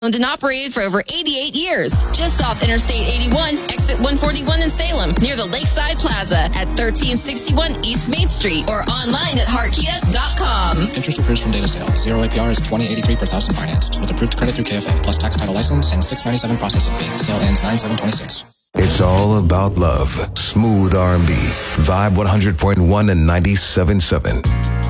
Owned and operated for over 88 years. Just off Interstate 81, exit 141 in Salem, near the Lakeside Plaza at 1361 East Main Street, or online at heartkia.com. Interest accrues from data sale. Zero APR is $20.83 per thousand financed, with approved credit through KFA, plus tax title license and $6.97 processing fee. Sale ends 9/7/26. It's all about love. Smooth R&B. Vibe 100.1 and 97.7.